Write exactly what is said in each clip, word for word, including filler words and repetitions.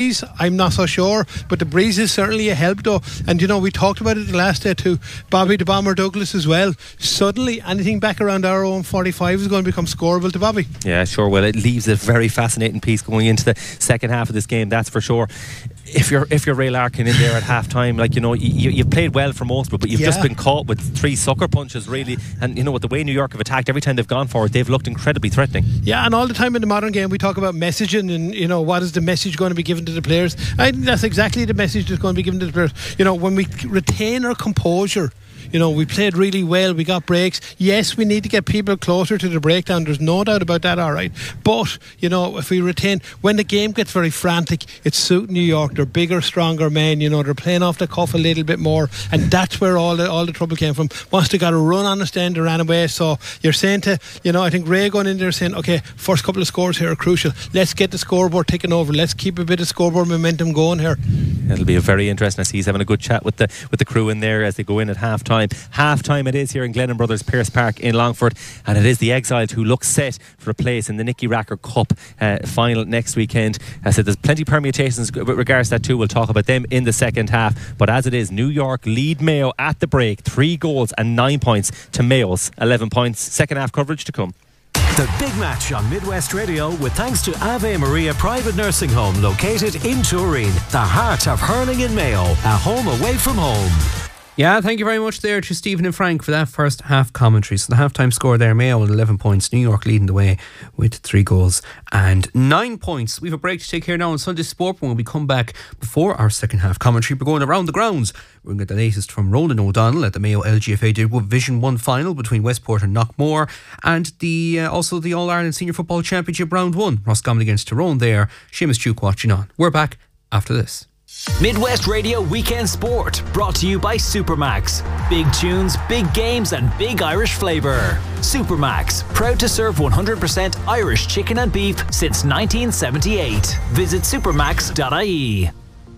breeze, I'm not so sure, but the breeze is certainly a help though. And you know, we talked about it the last day to Bobby the Bomber Douglas as well. Suddenly anything back around our own forty-five is going to become scoreable to Bobby. Yeah, sure. Well, it leaves a very fascinating piece going into the second half of this game, that's for sure. If you're if you're Ray Larkin in there at half time, like, you know, you, you've played well for most of it, but you've yeah. just been caught with three sucker punches really. And you know, with the way New York have attacked, every time they've gone forward, they've looked incredibly threatening. Yeah, and all the time in the modern game we talk about messaging and, you know, what is the message going to be given to the players. I think that's exactly the message that's going to be given to the players. You know, when we retain our composure, you know, we played really well, we got breaks. Yes, we need to get people closer to the breakdown, there's no doubt about that, alright. But, you know, if we retain, when the game gets very frantic, it's suiting New York. They're bigger, stronger men, you know, they're playing off the cuff a little bit more, and that's where all the all the trouble came from. Once they got a run on us, then they ran away. So you're saying to, you know, I think Ray going in there saying, okay, first couple of scores here are crucial. Let's get the scoreboard ticking over. Let's keep a bit of scoreboard momentum going here. It'll be a very interesting. I see he's having a good chat with the with the crew in there as they go in at half time. Half time it is here in Glennon Brothers Pearse Park in Longford, and it is the Exiles who look set for a place in the Nicky Racker Cup uh, final next weekend. I said there's plenty of permutations with regards to that too. We'll talk about them in the second half, but as it is, New York lead Mayo at the break, three goals and nine points to Mayo's eleven points. Second half coverage to come. The big match on Midwest Radio with thanks to Ave Maria Private Nursing Home located in Turin, the heart of hurling in Mayo, a home away from home. Yeah, thank you very much there to Stephen and Frank for that first half commentary. So the half-time score there, Mayo with eleven points, New York leading the way with three goals and nine points. We have a break to take here now on Sunday Sport. When we come back before our second half commentary, we're going around the grounds. We're going to get the latest from Ronan O'Donnell at the Mayo L G F A Division one final between Westport and Knockmore, and the uh, also the All-Ireland Senior Football Championship round one. Roscommon against Tyrone there. Seamus Duke watching on. We're back after this. Midwest Radio Weekend Sport, brought to you by Supermax. Big tunes, big games and big Irish flavour. Supermax, proud to serve one hundred percent Irish chicken and beef since nineteen seventy-eight. Visit supermax dot I E.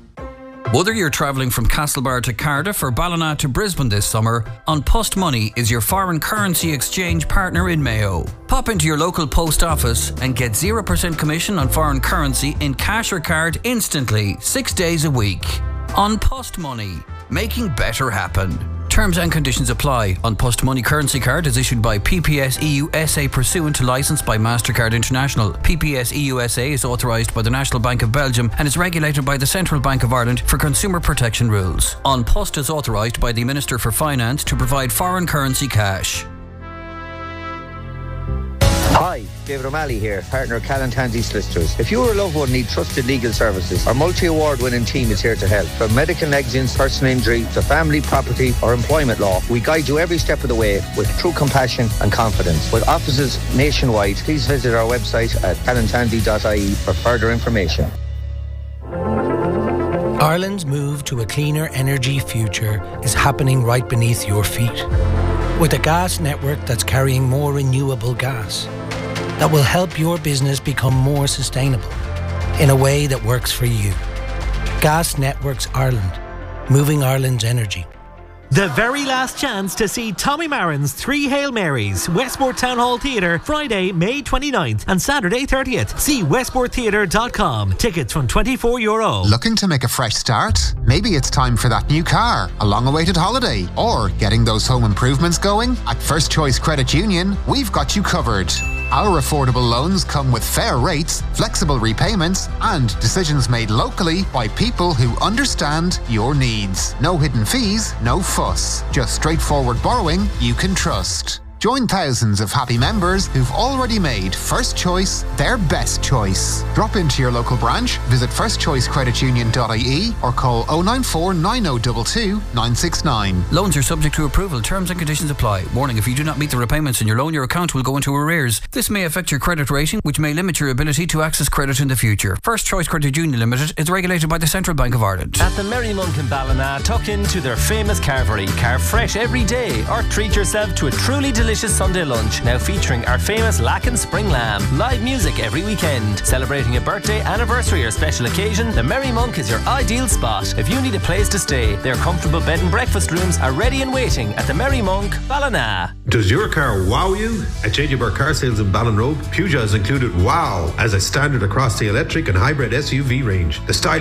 Whether you're travelling from Castlebar to Cardiff or Ballina to Brisbane this summer, An Post Money is your foreign currency exchange partner in Mayo. Pop into your local post office and get zero percent commission on foreign currency in cash or card instantly, six days a week. An Post Money, making better happen. Terms and conditions apply. An Post Money currency card is issued by P P S E U S A pursuant to licence by MasterCard International. P P S E U S A is authorised by the National Bank of Belgium and is regulated by the Central Bank of Ireland for consumer protection rules. An Post is authorised by the Minister for Finance to provide foreign currency cash. Hi, David O'Malley here, partner of Callan Tansey Solicitors. If you or a loved one need trusted legal services, our multi-award winning team is here to help. From medical negligence, personal injury, to family, property or employment law, we guide you every step of the way with true compassion and confidence. With offices nationwide, please visit our website at callan tansey dot I E for further information. Ireland's move to a cleaner energy future is happening right beneath your feet. With a gas network that's carrying more renewable gas, that will help your business become more sustainable in a way that works for you. Gas Networks Ireland, moving Ireland's energy. The very last chance to see Tommy Marin's Three Hail Marys, Westport Town Hall Theatre, Friday, May twenty-ninth and Saturday thirtieth. See westport theatre dot com. Tickets from twenty-four euro. Looking to make a fresh start? Maybe it's time for that new car, a long-awaited holiday, or getting those home improvements going? At First Choice Credit Union, we've got you covered. Our affordable loans come with fair rates, flexible repayments, and decisions made locally by people who understand your needs. No hidden fees, no fuss. Just straightforward borrowing you can trust. Join thousands of happy members who've already made First Choice their best choice. Drop into your local branch, visit first choice credit union dot I E or call oh nine four nine oh two two nine six nine. Loans are subject to approval. Terms and conditions apply. Warning, if you do not meet the repayments in your loan, your account will go into arrears. This may affect your credit rating, which may limit your ability to access credit in the future. First Choice Credit Union Limited is regulated by the Central Bank of Ireland. At the Merry Monk in Ballina, tuck into their famous carvery. Carve fresh every day or treat yourself to a truly delicious Sunday lunch, now featuring our famous Lacken Spring Lamb. Live music every weekend. Celebrating a birthday, anniversary or special occasion, the Merry Monk is your ideal spot. If you need a place to stay, their comfortable bed and breakfast rooms are ready and waiting at the Merry Monk, Ballina. Does your car wow you? At J J Burke Car Sales in Ballinrobe, Peugeot has included wow as a standard across the electric and hybrid S U V range. The style